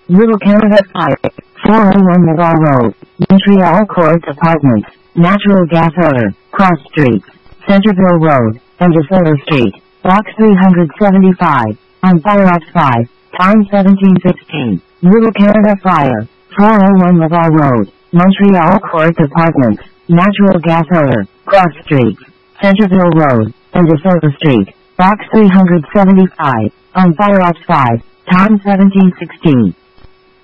Little Canada Fire, 401 Laval Road, Montreal Court Apartments, Natural Gas Odor, Cross Streets, Centerville Road, and DeSoto Street, Block 375, on fire at 5, time 1716. Little Canada Fire, 401 Laval Road, Montreal Court Apartments, Natural Gas Odor, Cross Streets, Centerville Road, and DeSoto Street, Box 375, on fire at 5, time 1716.